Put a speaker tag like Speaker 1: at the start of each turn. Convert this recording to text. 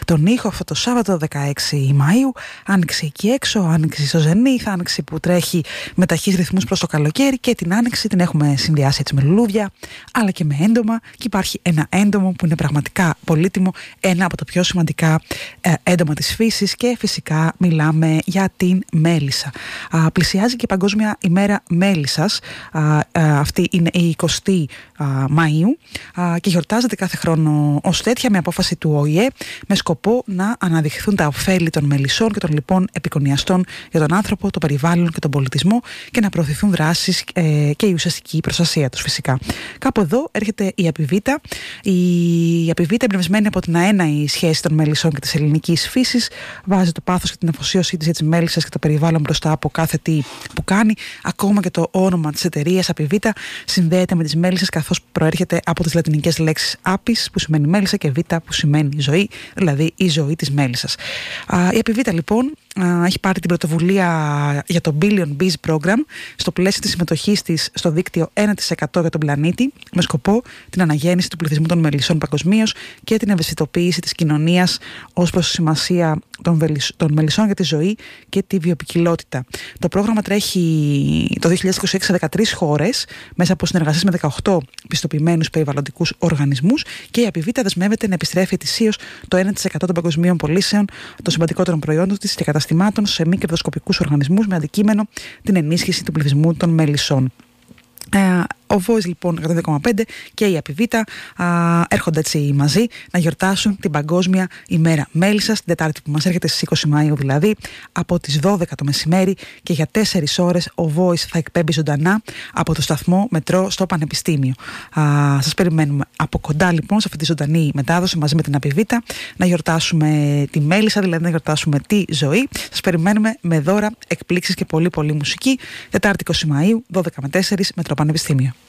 Speaker 1: τον ήχο αυτό το Σάββατο 16 Μαΐου. Άνοιξη εκεί έξω, άνοιξη στο Ζενίθ, άνοιξη που τρέχει με ταχύς ρυθμούς προς το καλοκαίρι, και την άνοιξη την έχουμε συνδυάσει έτσι με λουλούδια αλλά και με έντομα, και υπάρχει ένα έντομο που είναι πραγματικά πολύτιμο, ένα από τα πιο σημαντικά έντομα της φύσης, και φυσικά μιλάμε για την μέλισσα. Πλησιάζει και η Παγκόσμια ημέρα μέλισσας, αυτή είναι η 20η Μαΐου και γιορτάζεται κάθε χρόνο ως τέτοια με απόφαση του ΟΗΕ, με σκοπό να αναδειχθούν τα ωφέλη των μελισσών και των λοιπών επικονιαστών για τον άνθρωπο, το περιβάλλον και τον πολιτισμό, και να προωθηθούν δράσεις και η ουσιαστική προστασία τους φυσικά. Κάπου εδώ έρχεται η Απιβίτα. Η Απιβίτα, εμπνευσμένη από την αέναη σχέση των μελισσών και της ελληνικής φύσης, βάζει το πάθος και την αφοσίωσή της για τις μέλισσες και το περιβάλλον μπροστά από κάθε τι που κάνει. Ακόμα και το όνομα της εταιρείας Απιβίτα συνδέεται με τις μέλισσες, καθώς προέρχεται από τις λατινικές λέξεις Apis, που σημαίνει μέλισσα, και Vita, που σημαίνει ζωή, δηλαδή η ζωή της μέλισσας. Η Απιβίτα λοιπόν έχει πάρει την πρωτοβουλία για το Billion Bees Program στο πλαίσιο της συμμετοχής της στο δίκτυο 1% για τον πλανήτη, με σκοπό την αναγέννηση του πληθυσμού των μελισσών παγκοσμίως και την ευαισθητοποίηση της κοινωνίας ως προς τη σημασία των μελισσών για τη ζωή και τη βιοποικιλότητα. Το πρόγραμμα τρέχει το 2026 σε 13 χώρες μέσα από συνεργασίες με 18 πιστοποιημένους περιβαλλοντικούς οργανισμούς, και η Απιβίτα δεσμεύεται να επιστρέφει ετησίως το 1% των παγκοσμίων πωλήσεων των σημαντικότερων προϊόντων της και καταστημάτων σε μη κερδοσκοπικούς οργανισμούς, με αντικείμενο την ενίσχυση του πληθυσμού των μελισσών. Ο Voice λοιπόν 102,5 και η Απιβίτα έρχονται έτσι μαζί να γιορτάσουν την Παγκόσμια ημέρα μέλισσας, την Τετάρτη που μας έρχεται στις 20 Μαΐου δηλαδή, από τις 12 το μεσημέρι, και για 4 ώρες ο Voice θα εκπέμπει ζωντανά από το σταθμό Μετρό στο Πανεπιστήμιο. Σας περιμένουμε από κοντά λοιπόν σε αυτή τη ζωντανή μετάδοση μαζί με την Απιβίτα, να γιορτάσουμε τη μέλισσα, δηλαδή να γιορτάσουμε τη ζωή. Σας περιμένουμε με δώρα, εκπλήξεις και πολύ πολύ μουσική. Τετάρτη 20 Μαΐου, 12 με 4, Μετρό Πανεπιστήμιο.